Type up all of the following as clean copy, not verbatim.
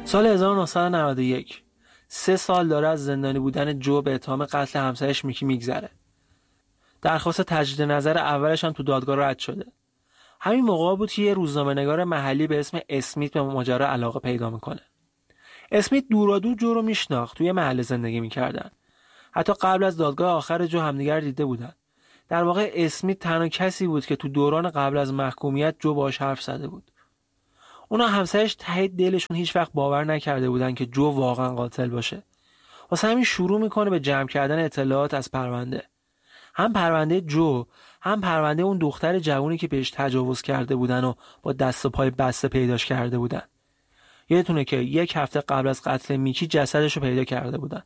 سال 1991 3 سال داره از زندانی بودن جو به اتهام قتل همسرش میکی میگذره. درخواست تجدید نظر اولش هم تو دادگاه رد شده. همین موقع بود که یه روزنامه‌نگار محلی به اسم اسمیت به ماجرا علاقه پیدا میکنه. اسمیت دورادور جو رو میشناخت، توی محل زندگی میکردن. حتی قبل از دادگاه آخر جو همدیگر دیده بودن. در واقع اسمیت تنها کسی بود که تو دوران قبل از محکومیت جو باهاش حرف زده بود. اونا همسرش ته دلشون هیچ وقت باور نکرده بودن که جو واقعا قاتل باشه. واسه همین شروع میکنه به جمع کردن اطلاعات از پرونده. هم پرونده جو، هم پرونده اون دختر جوونی که بهش تجاوز کرده بودن و با دست و پای بسته پیداش کرده بودن. یادتونه که 1 هفته قبل از قتل میکی جسدش رو پیدا کرده بودن.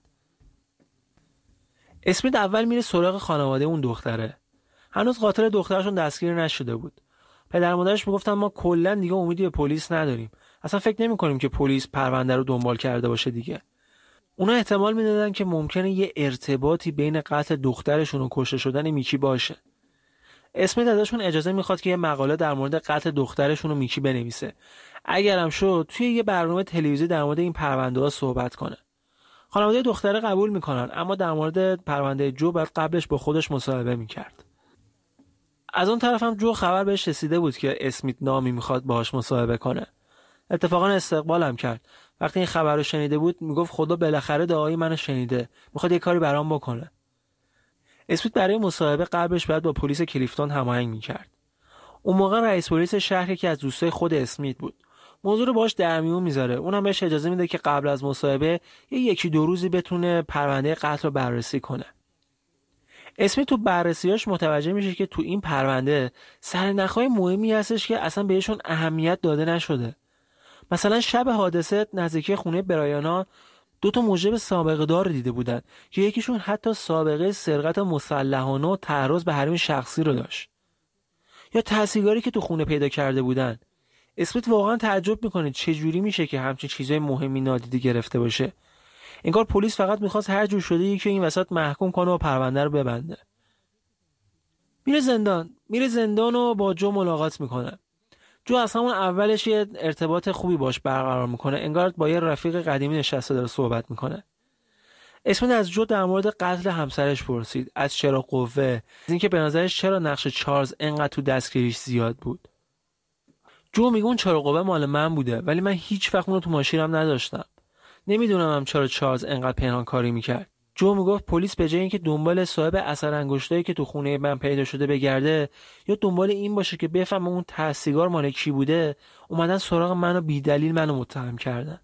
اسمیت اول میره سراغ خانواده اون دختره. هنوز قاتل دخترشون دستگیر نشده بود. پدر مادرش میگفتن ما کلا دیگه امیدی به پلیس نداریم. اصلا فکر نمی‌کنیم که پلیس پرونده رو دنبال کرده باشه دیگه. اونا احتمال میدادن که ممکنه یه ارتباطی بین قتل دخترشون و کشته شدن میکی باشه. اسمیت ازشون اجازه میخواد که یه مقاله در مورد قتل دخترشون و میکی بنویسه. اگرم شد توی یه برنامه تلویزیونی در مورد این پرونده‌ها صحبت کنه. خانواده دختره قبول میکنن، اما در مورد پرونده جو بعد قبلش با خودش مصاحبه میکرد. از اون طرف هم جو خبر بهش رسیده بود که اسمیت نامی میخواد باهاش مصاحبه کنه. اتفاقا استقبالم کرد. وقتی این خبر رو شنیده بود میگفت خدا بالاخره دعای منو شنیده، میخواد یه کاری برام بکنه. اسمیت برای مصاحبه قبلش باید با پلیس کلیفتون هماهنگ میکرد. اون موقع رئیس پلیس شهری که از دوستای خود اسمیت بود موضوع رو باهاش در میون میذاره. اونم بهش اجازه میده که قبل از مصاحبه یکی دو روزی بتونه پرونده قتل رو بررسی کنه. اسمیت تو بررسیاش متوجه میشه که تو این پرونده سرنخ‌های مهمی هستش که اصلا بهشون اهمیت داده نشده. مثلا شب حادثه نزدیکی خونه برایانا 2 موجب سابقه دار دیده بودن که یکیشون حتی سابقه سرقت مسلحانه و تعرض به حریم شخصی رو داشت. یا تحصیلگاری که تو خونه پیدا کرده بودن. اسمیت واقعا تعجب میکنه چجوری میشه که همچین چیزای مهمی نادیده گرفته باشه. انگار پلیس فقط میخواست هر جور شده یکی این وسط محکوم کنه و پرونده رو ببنده. میره زندان و با جو ملاقات میکنه. جو از همون اولش یه ارتباط خوبی باش برقرار میکنه، انگار با یه رفیق قدیمی نشسته داره صحبت میکنه. اسمیت از جو در مورد قتل همسرش پرسید، از چرا قوه، از اینکه به نظرش چرا نقش چارلز انقدر تو دستگیریش زیاد بود. جو میگه اون چرا قوه مال من بوده، ولی من هیچ وقت اونو تو ماشینم نداشتم. نمیدونم هم چرا چارلز انقدر پنهان کاری میکرد. جو میگفت پلیس به جای اینکه دنبال صاحب اثر انگشتایی که تو خونه من پیدا شده بگرده یا دنبال این باشه که بفهمه اون ته سیگار مال کی بوده، اومدن سراغ منو بی دلیل منو متهم کردن.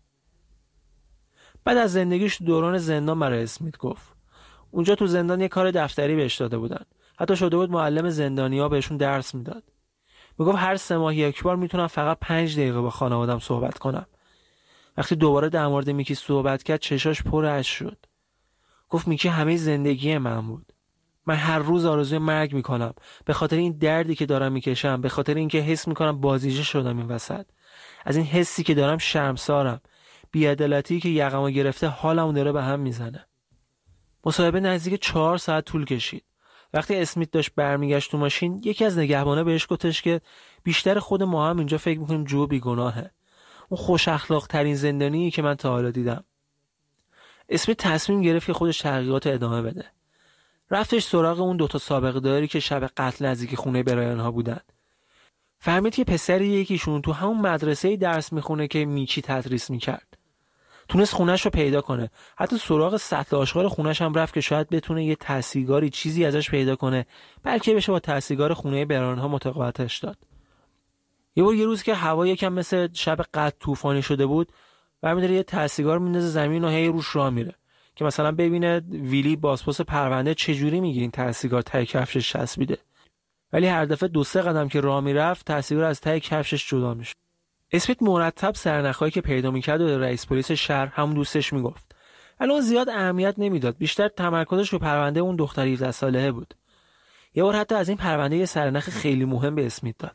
بعد از زندگیش تو دوران زندان برای اسمیت گفت. اونجا تو زندان یه کار دفتری بهش داده بودن. حتی شده بود معلم زندانیا بهشون درس میداد. میگفت هر 3 ماه یک بار میتونم فقط 5 دقیقه با خانواده‌ام صحبت کنم. وقتی دوباره در مورد میکی صحبت کرد چشاش پر اشک شد. گفت میکی همه زندگی من بود. من هر روز آرزوی مرگ میکنم به خاطر این دردی که دارم میکشم، به خاطر اینکه حس میکنم بازیچه شدم این وسط. از این حسی که دارم شرمسارم. بی‌عدالتی که یقمو گرفته حالمو داره به هم میزنه. مصاحبه نزدیک 4 ساعت طول کشید. وقتی اسمیت داشت برمیگشت تو ماشین، یکی از نگهبانا بهش گفتش که بیشتر خود ما هم اینجا فکر میکنیم جو بیگناهه. اون خوش اخلاق ترین زندانیه که من تا حالا دیدم. اسمیت تصمیم گرفت که خودش تحقیقات ادامه بده. رفتش سراغ اون 2 سابقه داری که شب قتل نزدیک خونه برایان‌ها بودن. فهمید که پسر یکیشون تو همون مدرسه‌ای درس میخونه که میکی تدریس میکرد. تونست خونش رو پیدا کنه. حتی سراغ سطل آشغال خونش هم رفت که شاید بتونه یه تحصیلگاری چیزی ازش پیدا کنه، بلکه بشه با تحصیلگار خونه برایان‌ها متقاعدش داد. یه روز که هوا یکم مثل شب قتل طوفانی شده بود، برمی‌داره یه تحصیلگار میندازه زمین و هی روش راه میره که مثلا ببینه ویلی بازپرس پرونده چجوری میگه این تحصیلگار ته کفشش چسبیده. ولی هر دفعه 2-3 قدم که راه میرفت تحصیلگار از ته کفشش جدا میشه. اسمیت مرتب سرنخایی که پیدا میکرد و رئیس پلیس شهر هم دوستش میگفت. ولی اون زیاد اهمیت نمیداد، بیشتر تمرکزش رو پرونده اون دختر 17 سالهه بود. یه بار حتی از این پرونده یه سرنخ خیلی مهم به اسمیت داد.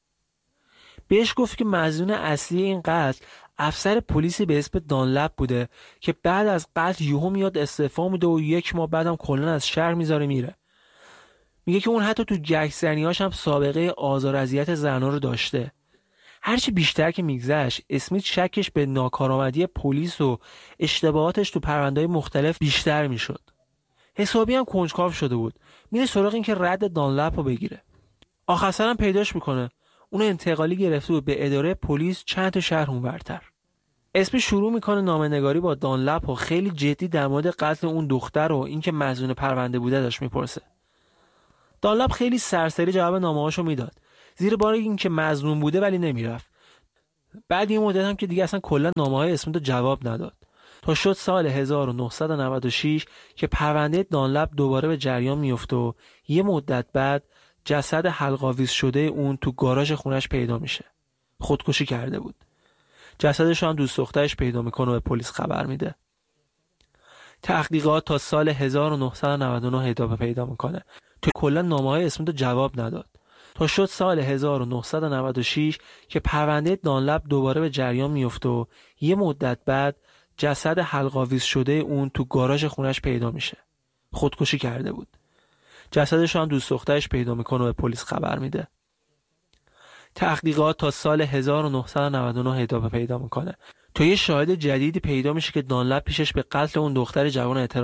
بهش گفت که مظنون اصلی این قتل افسر پلیسی به اسم دانلپ بوده که بعد از قتل یهو میاد استعفا میده و 1 ماه بعدم کلا از شهر میذاره میره. میگه که اون حتی تو گشت‌زنی‌هاش هم سابقه آزار و اذیت زن‌ها رو داشته. هرچی بیشتر که میگذشت اسمیت شکش به ناکارآمدی پلیس و اشتباهاتش تو پرونده‌های مختلف بیشتر میشد. حسابی هم کنجکاو شده بود. میره سراغ این که رد دانلپ رو بگیره. آخر سر هم پیداش میکنه. اون انتقالی گرفته بود به اداره پلیس چند تا شهر اونورتر. اسمی شروع میکنه نامه‌نگاری با دانلپ و خیلی جدی در مورد قتل اون دختر و اینکه مظنون پرونده بوده داشت میپرسه. دانلپ خیلی سرسری جواب نامه‌هاشو میداد. زیر بار اینکه مظنون بوده ولی نمیرفت. بعد یه مدت هم که دیگه اصلا کلا نامه‌های اسمیت رو جواب نداد. تا شد سال 1996 که پرونده دانلپ دوباره به جریان میفته و یه مدت بعد جسد حلق‌آویز شده اون تو گاراژ خونش پیدا میشه. خودکشی کرده بود. جسدش هم دوست دخترش پیدا میکنه و به پلیس خبر میده. تحقیقات تا سال 1999 ادامه پیدا میکنه. تو کلا نامه‌های اسمیت رو جواب نداد. تا شد سال 1996 که پرونده دانلپ دوباره به جریان میفته و یه مدت بعد جسد حلق‌آویز شده اون تو گاراژ خونش پیدا میشه. خودکشی کرده بود. جسدش هم دوست دخترش پیدا میکنه و به پلیس خبر میده. تحقیقات تا سال 1999 ادامه پیدا میکنه. تا یه شاهد جدیدی پیدا میشه که دانلپ پیشش به قتل اون دختر جوان اعتراف